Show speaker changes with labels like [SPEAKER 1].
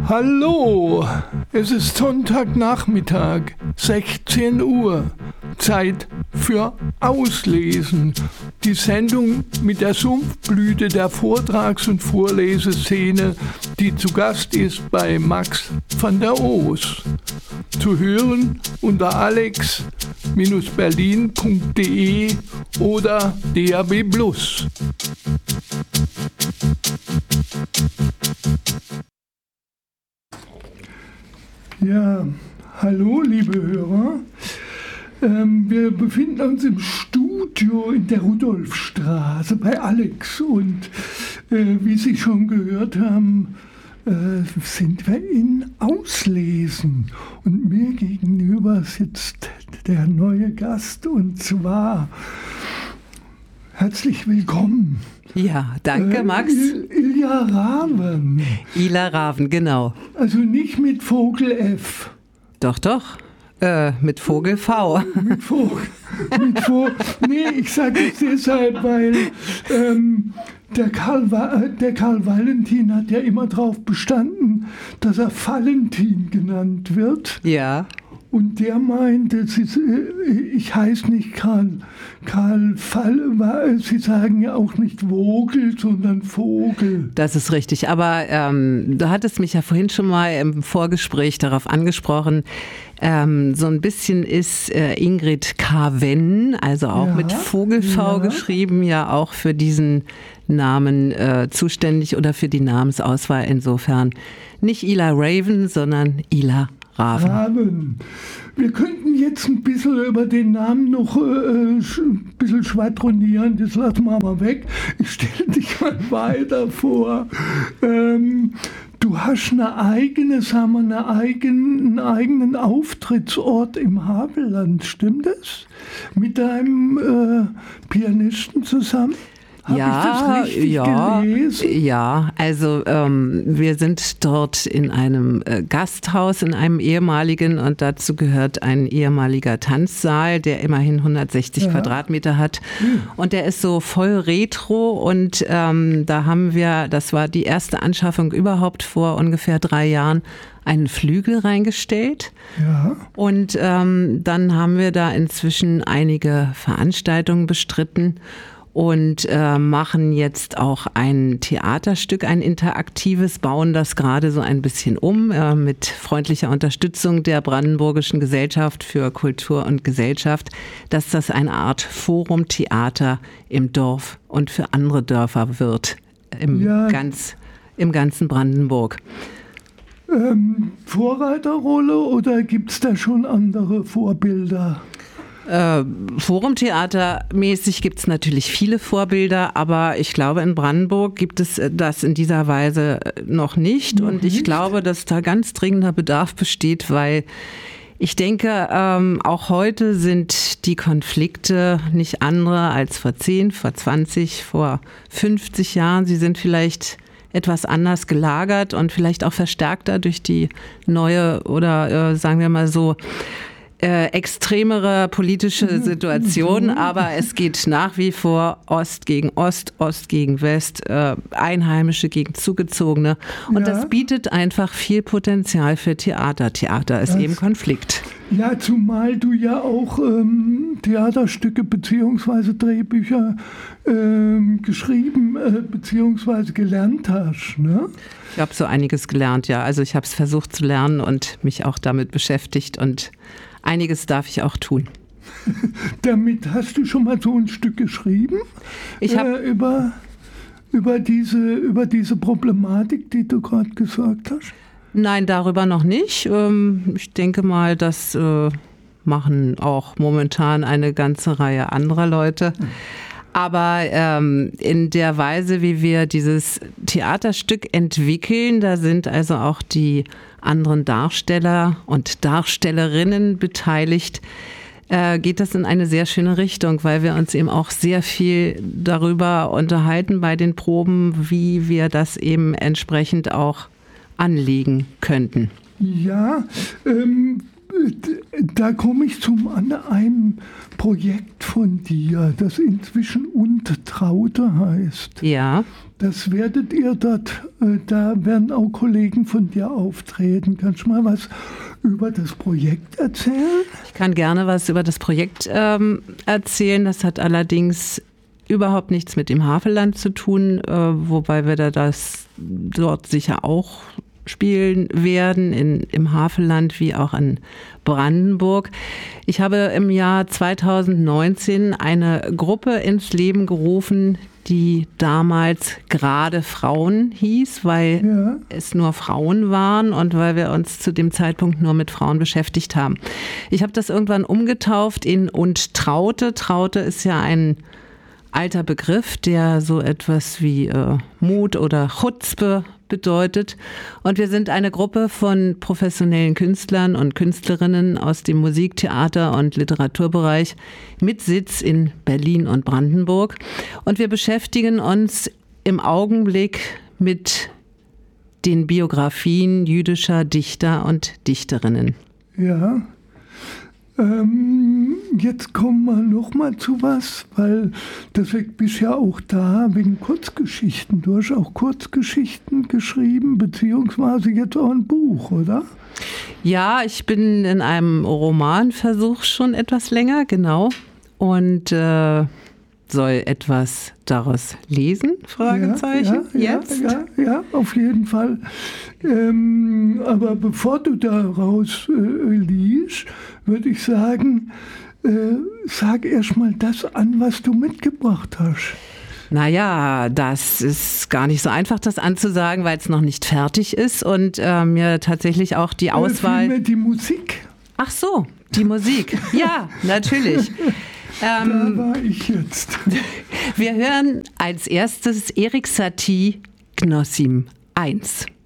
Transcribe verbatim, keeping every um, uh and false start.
[SPEAKER 1] Hallo, es ist Sonntagnachmittag, sechzehn Uhr, Zeit für Auslesen. Die Sendung mit der Sumpfblüte der Vortrags- und Vorleseszene, die zu Gast ist bei Max van der Oos. Zu hören unter alex Bindestrich berlin punkt de oder D A B plus. Ja, hallo liebe Hörer. Ähm, wir befinden uns im Studio in der Rudolfstraße bei Alex und äh, wie Sie schon gehört haben, äh, sind wir in Auslesen. Und mir gegenüber sitzt der neue Gast und zwar herzlich willkommen.
[SPEAKER 2] Ja, danke, äh, Max.
[SPEAKER 1] Il- Ilja Raven.
[SPEAKER 2] Ila Raven, genau.
[SPEAKER 1] Also nicht mit Vogel F.
[SPEAKER 2] Doch, doch. Äh, mit Vogel V.
[SPEAKER 1] Mit Vogel. Mit Vogel. Nee, ich sage es deshalb, weil ähm, der, Karl, der Karl Valentin hat ja immer darauf bestanden, dass er Valentin genannt wird.
[SPEAKER 2] Ja.
[SPEAKER 1] Und der meint, es ist, ich heiße nicht Karl, Karl Fall, Sie sagen ja auch nicht Vogel, sondern Vogel.
[SPEAKER 2] Das ist richtig, aber ähm, du hattest mich ja vorhin schon mal im Vorgespräch darauf angesprochen, ähm, so ein bisschen ist äh, Ingrid Carven, also auch ja, mit Vogel V ja. geschrieben, ja auch für diesen Namen äh, zuständig oder für die Namensauswahl. Insofern nicht Ila Raven, sondern Ila Raven.
[SPEAKER 1] Raven. Wir könnten jetzt ein bisschen über den Namen noch äh, ein bisschen schwadronieren, das lassen wir mal weg. Ich stelle dich mal weiter vor. Ähm, du hast eine eigene, sagen wir, eine eigene, einen eigenen Auftrittsort im Havelland, stimmt das? Mit deinem äh, Pianisten zusammen? Hab
[SPEAKER 2] ja,
[SPEAKER 1] ich das richtig
[SPEAKER 2] ja,
[SPEAKER 1] gelesen?
[SPEAKER 2] ja. Also ähm, wir sind dort in einem äh, Gasthaus, in einem ehemaligen, und dazu gehört ein ehemaliger Tanzsaal, der immerhin hundertsechzig ja. Quadratmeter hat. Mhm. Und der ist so voll retro und ähm, da haben wir, das war die erste Anschaffung überhaupt vor ungefähr drei Jahren, einen Flügel reingestellt. Ja. Und ähm, dann haben wir da inzwischen einige Veranstaltungen bestritten. Und äh, machen jetzt auch ein Theaterstück, ein interaktives, bauen das gerade so ein bisschen um äh, mit freundlicher Unterstützung der Brandenburgischen Gesellschaft für Kultur und Gesellschaft, dass das eine Art Forum-Theater im Dorf und für andere Dörfer wird, im, ja. ganz, im ganzen Brandenburg.
[SPEAKER 1] Ähm, Vorreiterrolle oder gibt es da schon andere Vorbilder?
[SPEAKER 2] Äh, Forumtheatermäßig gibt es natürlich viele Vorbilder, aber ich glaube, in Brandenburg gibt es das in dieser Weise noch nicht. Noch und ich nicht? glaube, dass da ganz dringender Bedarf besteht, weil ich denke, ähm, auch heute sind die Konflikte nicht andere als vor zehn, vor zwanzig, vor fünfzig Jahren. Sie sind vielleicht etwas anders gelagert und vielleicht auch verstärkter durch die neue oder äh, sagen wir mal so, Äh, extremere politische Situation, aber es geht nach wie vor Ost gegen Ost, Ost gegen West, äh, Einheimische gegen Zugezogene. Und ja. das bietet einfach viel Potenzial für Theater. Theater ist das, eben Konflikt.
[SPEAKER 1] Ja, zumal du ja auch ähm, Theaterstücke bzw. Drehbücher ähm, geschrieben äh, bzw. gelernt hast, ne?
[SPEAKER 2] Ich habe so einiges gelernt, ja. Also ich habe es versucht zu lernen und mich auch damit beschäftigt und einiges darf ich auch tun.
[SPEAKER 1] Damit hast du schon mal so ein Stück geschrieben? Ich hab, äh, über, über, diese, über diese Problematik, die du gerade gesagt hast?
[SPEAKER 2] Nein, darüber noch nicht. Ich denke mal, das machen auch momentan eine ganze Reihe anderer Leute. Aber ähm, in der Weise, wie wir dieses Theaterstück entwickeln, da sind also auch die anderen Darsteller und Darstellerinnen beteiligt, äh, geht das in eine sehr schöne Richtung, weil wir uns eben auch sehr viel darüber unterhalten bei den Proben, wie wir das eben entsprechend auch anlegen könnten.
[SPEAKER 1] Ja, ähm, da komme ich zum an einem Projekt von dir, das inzwischen Untraute heißt.
[SPEAKER 2] Ja.
[SPEAKER 1] Das werdet ihr dort, äh, da werden auch Kollegen von dir auftreten. Kannst du mal was über das Projekt erzählen?
[SPEAKER 2] Ich kann gerne was über das Projekt ähm, erzählen. Das hat allerdings überhaupt nichts mit dem Havelland zu tun, äh, wobei wir da das dort sicher auch spielen werden, in, im Havelland wie auch in Brandenburg. Ich habe im Jahr zweitausendneunzehn eine Gruppe ins Leben gerufen, die damals gerade Frauen hieß, weil ja. es nur Frauen waren und weil wir uns zu dem Zeitpunkt nur mit Frauen beschäftigt haben. Ich habe das irgendwann umgetauft in Und Traute. Traute ist ja ein alter Begriff, der so etwas wie äh, Mut oder Chutzpe bedeutet. Und wir sind eine Gruppe von professionellen Künstlern und Künstlerinnen aus dem Musik-, Theater- und Literaturbereich mit Sitz in Berlin und Brandenburg. Und wir beschäftigen uns im Augenblick mit den Biografien jüdischer Dichter und Dichterinnen.
[SPEAKER 1] Ja. Ähm, jetzt kommen wir noch mal zu was, weil deswegen bist ja auch da wegen Kurzgeschichten. Du hast auch Kurzgeschichten geschrieben, beziehungsweise jetzt auch ein Buch, oder?
[SPEAKER 2] Ja, ich bin in einem Romanversuch schon etwas länger, genau. Und äh, soll etwas daraus lesen? Fragezeichen.
[SPEAKER 1] Ja, ja,
[SPEAKER 2] jetzt?
[SPEAKER 1] Ja, ja, ja, auf jeden Fall. Ähm, aber bevor du daraus äh, liest, würde ich sagen, äh, sag erst mal das an, was du mitgebracht hast.
[SPEAKER 2] Naja, das ist gar nicht so einfach, das anzusagen, weil es noch nicht fertig ist und äh, mir tatsächlich auch die Auswahl...
[SPEAKER 1] Äh, die Musik.
[SPEAKER 2] Ach so, die Musik. Ja, natürlich.
[SPEAKER 1] Ähm, da war ich jetzt.
[SPEAKER 2] Wir hören als erstes Erik Satie, Knossim eins.